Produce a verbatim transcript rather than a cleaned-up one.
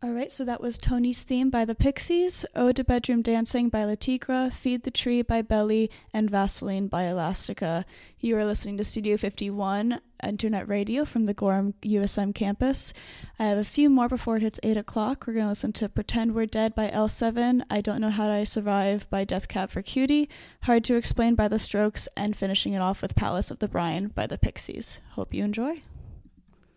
All right, so that was Tony's Theme by the Pixies, Ode to Bedroom Dancing by La Tigra, Feed the Tree by Belly, and Vaseline by Elastica. You are listening to Studio fifty-one, Internet Radio from the Gorham U S M campus. I have a few more before it hits eight o'clock. We're going to listen to Pretend We're Dead by L seven, I Don't Know How I Survive by Death Cab for Cutie, Hard to Explain by The Strokes, and finishing it off with Palace of the Brine by the Pixies. Hope you enjoy.